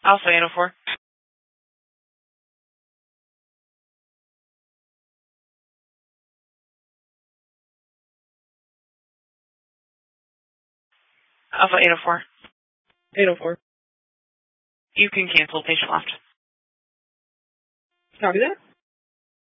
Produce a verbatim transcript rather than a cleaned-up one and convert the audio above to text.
Alpha eight oh four. Alpha eight oh four. eight oh four. You can cancel patient left. Copy that.